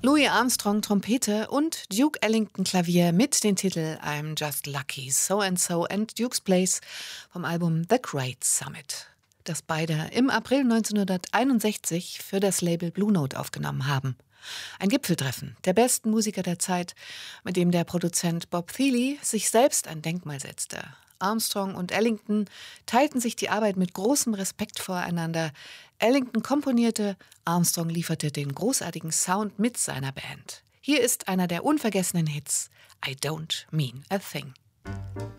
Louis Armstrong Trompete und Duke Ellington Klavier mit den Titel I'm Just Lucky, So and So and Duke's Place vom Album The Great Summit, das beide im April 1961 für das Label Blue Note aufgenommen haben. Ein Gipfeltreffen der besten Musiker der Zeit, mit dem der Produzent Bob Thiele sich selbst ein Denkmal setzte. Armstrong und Ellington teilten sich die Arbeit mit großem Respekt voreinander. Ellington komponierte, Armstrong lieferte den großartigen Sound mit seiner Band. Hier ist einer der unvergessenen Hits, I Don't Mean a Thing.